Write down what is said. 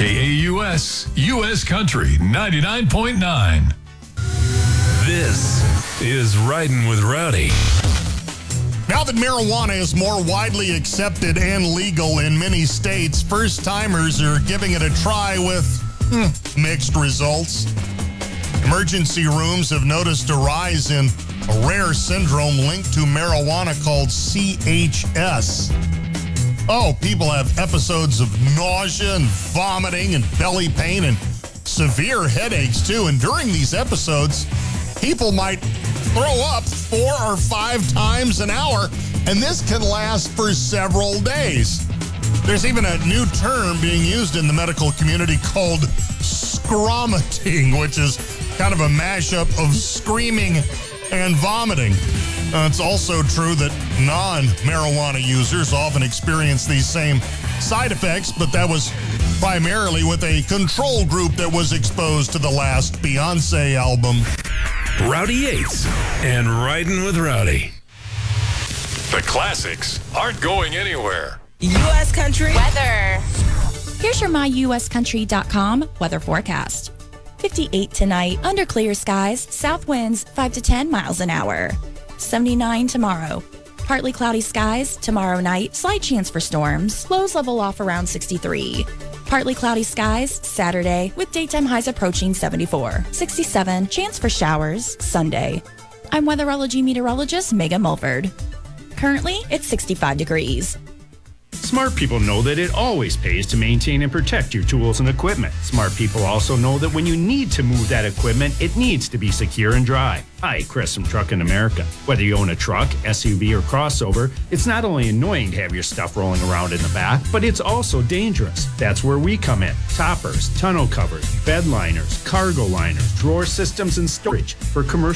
KAUS, U.S. Country 99.9. This is Riding with Rowdy. Now that marijuana is more widely accepted and legal in many states, first-timers are giving it a try with mixed results. Emergency rooms have noticed a rise in a rare syndrome linked to marijuana called CHS. Oh, people have episodes of nausea and vomiting and belly pain and severe headaches, too. And during these episodes, people might throw up 4 or 5 times an hour, and this can last for several days. There's even a new term being used in the medical community called scromiting, which is kind of a mashup of screaming and vomiting. It's also true that non-marijuana users often experience these same side effects, but that was primarily with a control group that was exposed to the last Beyonce album. Rowdy Yates and Riding with Rowdy. The classics aren't going anywhere. U.S. Country weather. Here's your myuscountry.com weather forecast. 58 tonight, under clear skies, south winds 5 to 10 miles an hour. 79 tomorrow. Partly cloudy skies tomorrow night, slight chance for storms. Lows level off around 63. Partly cloudy skies Saturday with daytime highs approaching 74. 67, chance for showers Sunday. I'm weatherology meteorologist Megan Mulford. Currently, it's 65 degrees. Smart people know that it always pays to maintain and protect your tools and equipment. Smart people also know that when you need to move that equipment, it needs to be secure and dry. Hi, Chris from Truckin' America. Whether you own a truck, SUV, or crossover, it's not only annoying to have your stuff rolling around in the back, but it's also dangerous. That's where we come in. Toppers, tonneau covers, bed liners, cargo liners, drawer systems, and storage for commercial